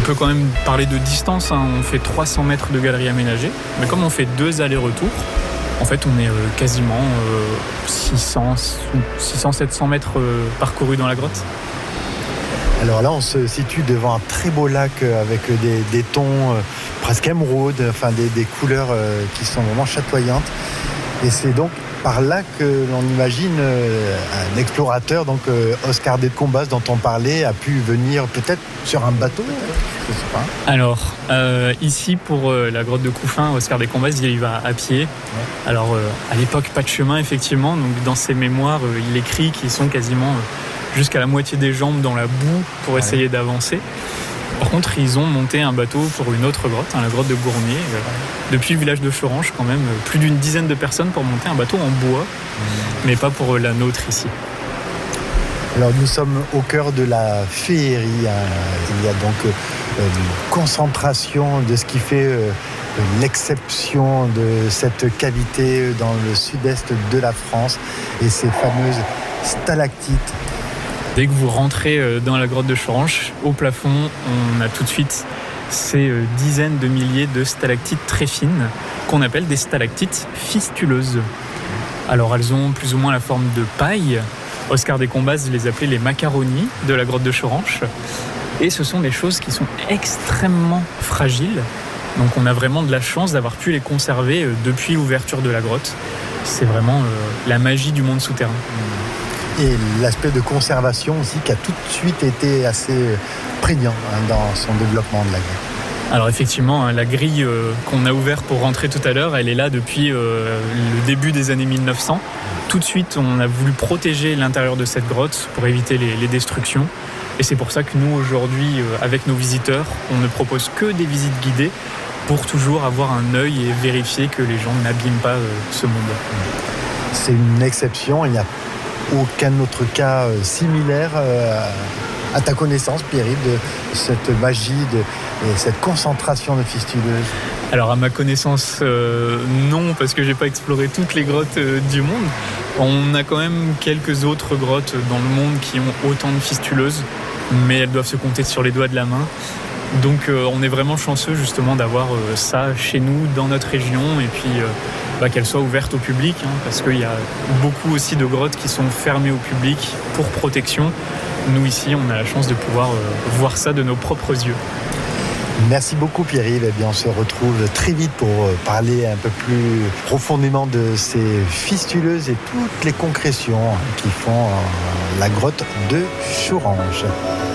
peut quand même parler de distance, hein. On fait 300 mètres de galerie aménagée, mais comme on fait 2 allers-retours, en fait on est quasiment 600-700 mètres parcourus dans la grotte. Alors là, on se situe devant un très beau lac avec des tons presque émeraude, enfin des couleurs qui sont vraiment chatoyantes. Et c'est donc par là que l'on imagine un explorateur, donc Oscar Descombes dont on parlait, a pu venir peut-être sur un bateau, je sais pas. Alors, ici pour la grotte de Couffin, Oscar Descombes, il y va à pied. Ouais. Alors, à l'époque, pas de chemin, effectivement. Donc, dans ses mémoires, il écrit qu'ils sont quasiment jusqu'à la moitié des jambes dans la boue pour essayer d'avancer. Par contre, ils ont monté un bateau pour une autre grotte, la grotte de Gourmier, depuis le village de Chorange, quand même, plus d'une dizaine de personnes pour monter un bateau en bois, mais pas pour la nôtre ici. Alors nous sommes au cœur de la féerie. Il y a donc une concentration de ce qui fait l'exception de cette cavité dans le sud-est de la France et ces fameuses stalactites. Dès que vous rentrez dans la grotte de Chorange, au plafond, on a tout de suite ces dizaines de milliers de stalactites très fines qu'on appelle des stalactites fistuleuses. Alors elles ont plus ou moins la forme de paille. Oscar Descombes les appelait les macaronis de la grotte de Chorange. Et ce sont des choses qui sont extrêmement fragiles. Donc on a vraiment de la chance d'avoir pu les conserver depuis l'ouverture de la grotte. C'est vraiment la magie du monde souterrain. Et l'aspect de conservation aussi qui a tout de suite été assez prégnant dans son développement de la grille. Alors effectivement, la grille qu'on a ouverte pour rentrer tout à l'heure, elle est là depuis le début des années 1900. Tout de suite, on a voulu protéger l'intérieur de cette grotte pour éviter les destructions. Et c'est pour ça que nous, aujourd'hui, avec nos visiteurs, on ne propose que des visites guidées pour toujours avoir un œil et vérifier que les gens n'abîment pas ce monde. C'est une exception, il n'y a aucun autre cas similaire à ta connaissance, Pierre-Yves, de cette magie et cette concentration de fistuleuses. Alors à ma connaissance, non, parce que j'ai pas exploré toutes les grottes du monde. On a quand même quelques autres grottes dans le monde qui ont autant de fistuleuses, mais elles doivent se compter sur les doigts de la main. Donc on est vraiment chanceux justement d'avoir ça chez nous, dans notre région, et puis qu'elle soit ouverte au public, parce qu'il y a beaucoup aussi de grottes qui sont fermées au public pour protection. Nous ici, on a la chance de pouvoir voir ça de nos propres yeux. Merci beaucoup Pierre-Yves. Eh bien, on se retrouve très vite pour parler un peu plus profondément de ces fistuleuses et toutes les concrétions qui font la grotte de Chorange.